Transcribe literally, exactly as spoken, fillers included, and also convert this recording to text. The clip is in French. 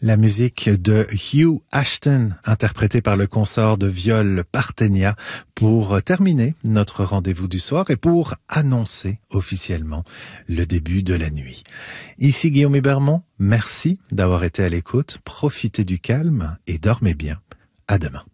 La musique de Hugh Ashton, interprétée par le consort de viol Parthenia, pour terminer notre rendez-vous du soir et pour annoncer officiellement le début de la nuit. Ici Guillaume Hébermont, merci d'avoir été à l'écoute, profitez du calme et dormez bien. À demain.